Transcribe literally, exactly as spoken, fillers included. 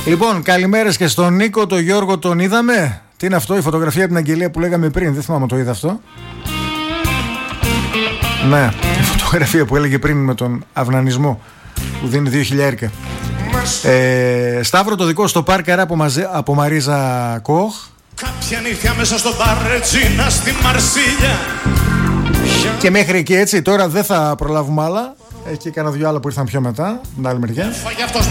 Λοιπόν, καλημέρες και στον Νίκο, τον Γιώργο, τον είδαμε. Τι είναι αυτό, η φωτογραφία από την αγγελία που λέγαμε πριν? Δεν θυμάμαι το είδα αυτό. Ναι, η φωτογραφία που έλεγε πριν με τον αυνανισμό που δίνει δύο χιλιάρικα. ε, Σταύρο, το δικό στο Πάρκαρα από, μαζε, από Μαρίζα Κοχ. Κάποια νύχια μέσα στο Παρετζίνα στη Μαρσίλια. Και μέχρι εκεί, έτσι. Τώρα δεν θα προλάβουμε άλλα. Έχει και κανένα δυο άλλα που ήρθαν πιο μετά, την άλλη μεριά.